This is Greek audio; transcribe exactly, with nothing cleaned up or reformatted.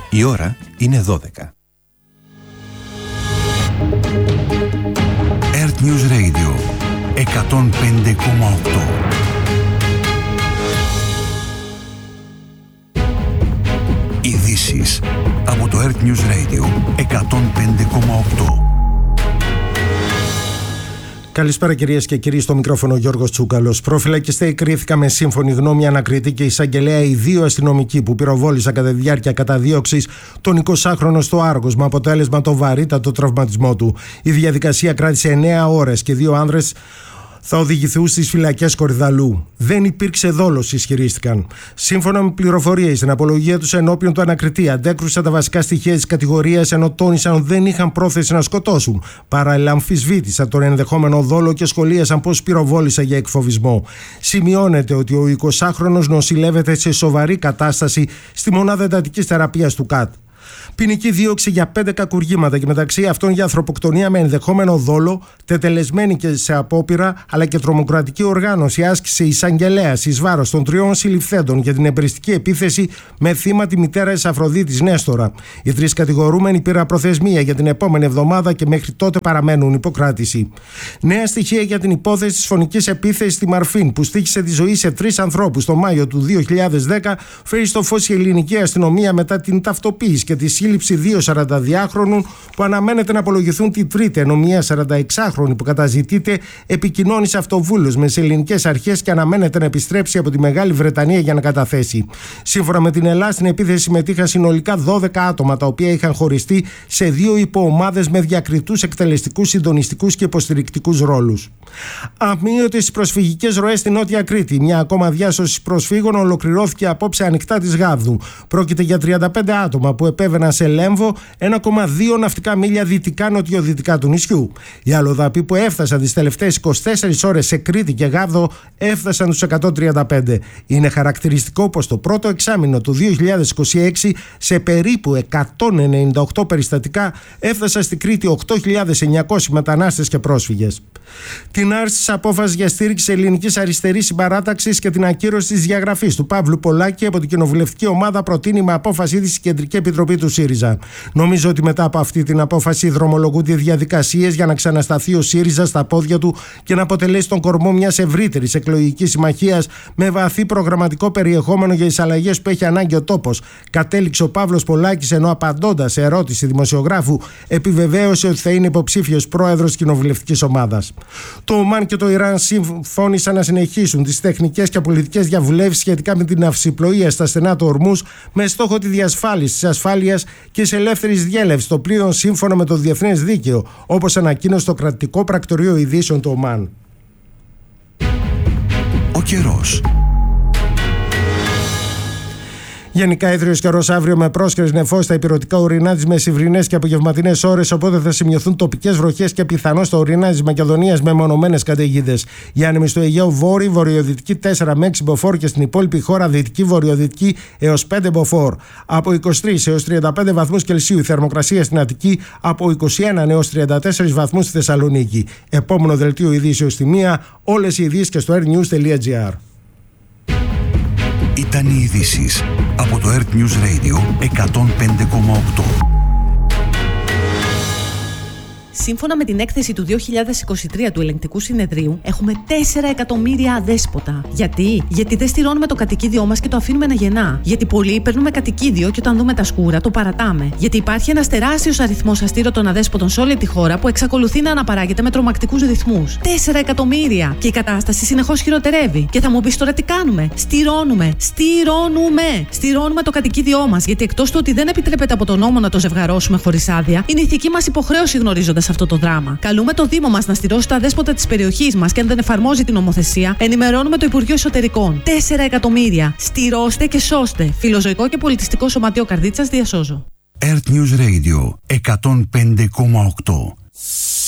Η ώρα είναι δώδεκα. Earth News Radio εκατόν πέντε κόμμα οκτώ. Ειδήσεις από το Earth News Radio εκατόν πέντε κόμμα οκτώ. Καλησπέρα κυρίες και κύριοι, στο μικρόφωνο Γιώργος Τσούκαλος. Προφυλακιστέ κρίθηκαν με σύμφωνη γνώμη ανακριτή και εισαγγελέα οι δύο αστυνομικοί που πυροβόλησαν κατά τη διάρκεια καταδίωξης τον εικοσάχρονο στο Άργος, με αποτέλεσμα το βαρύτατο τραυματισμό του. Η διαδικασία κράτησε εννέα ώρες και δύο άνδρες θα οδηγηθούν στις φυλακές Κορυδαλού. Δεν υπήρξε δόλος, ισχυρίστηκαν. Σύμφωνα με πληροφορίες, στην απολογία τους ενώπιον του ανακριτή αντέκρουσαν τα βασικά στοιχεία της κατηγορίας, ενώ τόνισαν ότι δεν είχαν πρόθεση να σκοτώσουν. Παράλληλα, αμφισβήτησαν τον ενδεχόμενο δόλο και σχολίασαν πως πυροβόλησαν για εκφοβισμό. Σημειώνεται ότι ο εικοσάχρονος νοσηλεύεται σε σοβαρή κατάσταση στη μονάδα εντατικής θεραπείας του ΚΑΤ. Ποινική δίωξη για πέντε κακουργήματα και μεταξύ αυτών για ανθρωποκτονία με ενδεχόμενο δόλο, τετελεσμένη και σε απόπειρα, αλλά και τρομοκρατική οργάνωση άσκησε εισαγγελέας εις βάρος των τριών συλληφθέντων για την εμπριστική επίθεση με θύμα τη μητέρα της Αφροδίτης Νέστορα. Οι τρεις κατηγορούμενοι πήραν προθεσμία για την επόμενη εβδομάδα και μέχρι τότε παραμένουν υποκράτηση. Νέα στοιχεία για την υπόθεση της φωνικής επίθεσης στη Μαρφίν, που στοίχησε τη ζωή σε τρεις ανθρώπους το Μάιο του δύο χιλιάδες δέκα, φέρει στο φως η ελληνική αστυνομία μετά την ταυτοποίηση και τη σύλληψη δύο σαρανταδυάχρονων που αναμένεται να απολογηθούν τη Τρίτη, ενώ μία σαρανταεξάχρονη που καταζητείται επικοινώνησε αυτοβούλως με τις ελληνικές αρχές και αναμένεται να επιστρέψει από τη Μεγάλη Βρετανία για να καταθέσει. Σύμφωνα με την Ελλάδα, στην επίθεση συμμετείχαν συνολικά δώδεκα άτομα, τα οποία είχαν χωριστεί σε δύο υποομάδες με διακριτούς εκτελεστικούς, συντονιστικούς και υποστηρικτικούς ρόλους. Αμείωτες οι προσφυγικές ροές στην Νότια Κρήτη. Μια ακόμα διάσωση προσφύγων ολοκληρώθηκε απόψε ανοιχτά της Γάβδου. Πρόκειται για τριάντα πέντε άτομα που επέβαιναν σε Λέμβο, ένα κόμμα δύο ναυτικά μίλια δυτικά-νοτιοδυτικά του νησιού. Οι αλλοδαποί που έφτασαν τις τελευταίες είκοσι τέσσερις ώρες σε Κρήτη και Γάβδο έφτασαν τους εκατόν τριάντα πέντε. Είναι χαρακτηριστικό πως το πρώτο εξάμηνο του δύο χιλιάδες είκοσι έξι σε περίπου εκατόν ενενήντα οκτώ περιστατικά έφτασαν στη Κρήτη οκτώ χιλιάδες εννιακόσιοι μετανάστες και πρόσφυγες. Την άρση της απόφασης για στήριξη ελληνικής αριστερής συμπαράταξης και την ακύρωση της διαγραφής του Παύλου Πολάκη από την κοινοβουλευτική ομάδα προτείνει με απόφαση της Κεντρική Επιτροπή του ΣΥΡΙΖΑ. Νομίζω ότι μετά από αυτή την απόφαση δρομολογούνται διαδικασίες για να ξανασταθεί ο ΣΥΡΙΖΑ στα πόδια του και να αποτελέσει τον κορμό μιας ευρύτερης εκλογικής συμμαχίας με βαθύ προγραμματικό περιεχόμενο για τις αλλαγές που έχει ανάγκη ο τόπος. Κατέληξε ο Παύλος Πολάκης, ενώ απαντώντας σε ερώτηση δημοσιογράφου επιβεβαίωσε ότι θα είναι υποψήφιος πρόεδρος της κοινοβουλευτικής ομάδας. Το Ομάν και το Ιράν συμφώνησαν να συνεχίσουν τις τεχνικές και πολιτικές διαβουλεύσεις σχετικά με την αυσιπλοεία στα στενά του Ορμούζ, με στόχο τη διασφάλιση της ασφάλειας και της ελεύθερης διέλευσης των πλοίων σύμφωνα με το διεθνές δίκαιο, όπως ανακοίνωσε το κρατικό πρακτορείο ειδήσεων του Ομάν. Ο καιρός. Γενικά έθριος καιρός αύριο με πρόσκαιρες νεφώσεις στα ηπειρωτικά ορεινά της μεσημβρινές και απογευματινές ώρες, οπότε θα σημειωθούν τοπικές βροχές και πιθανώς στα ορεινά της Μακεδονίας με μονομένες καταιγίδες. Οι άνεμοι στο Αιγαίο βόρειο, βορειοδυτική τέσσερα με έξι μποφόρ και στην υπόλοιπη χώρα δυτική, βορειοδυτική έως πέντε μποφόρ. Από είκοσι τρεις έως τριάντα πέντε βαθμούς Κελσίου η θερμοκρασία στην Αττική, από είκοσι ένα έως τριάντα τέσσερις βαθμούς στη Θεσσαλονίκη. Επόμενο δελτίο ειδήσεως στη μία, όλες οι ειδήσεις και στο airnews τελεία gr. Ήταν οι ειδήσεις από το Earth News Radio εκατόν πέντε κόμμα οκτώ. Σύμφωνα με την έκθεση του δύο χιλιάδες είκοσι τρία του Ελεγκτικού Συνεδρίου, έχουμε τέσσερα εκατομμύρια αδέσποτα. Γιατί? Γιατί δεν στηρώνουμε το κατοικίδιό μας και το αφήνουμε να γεννά. Γιατί πολλοί παίρνουμε κατοικίδιο και όταν δούμε τα σκούρα το παρατάμε. Γιατί υπάρχει ένας τεράστιος αριθμός αστήρωτων αδέσποτων σε όλη τη χώρα που εξακολουθεί να αναπαράγεται με τρομακτικούς ρυθμούς. τέσσερα εκατομμύρια! Και η κατάσταση συνεχώς χειροτερεύει. Και θα μου πεις τώρα τι κάνουμε? Στηρώνουμε! Στηρώνουμε! Στηρώνουμε το κατοικίδιό μας. Γιατί εκτός του ότι δεν επιτρέπεται από τον νόμο να το ζευγαρώσουμε χωρίς άδεια, είναι ηθική μας υποχρέωση γνωρίζοντας αυτό το δράμα. Καλούμε το Δήμο μας να στηρώσει τα αδέσποτα της περιοχής μας και αν δεν εφαρμόζει την νομοθεσία, ενημερώνουμε το Υπουργείο Εσωτερικών. τέσσερα εκατομμύρια. Στηρώστε και σώστε. Φιλοζωικό και πολιτιστικό σωματείο Καρδίτσας, διασώζω. Earth News Radio εκατόν πέντε κόμμα οκτώ.